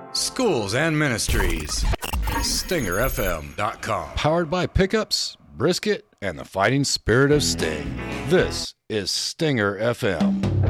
schools and ministries. StingerFM.com. Powered by Pickups, Brisket, and the fighting spirit of Sting. This is Stinger FM.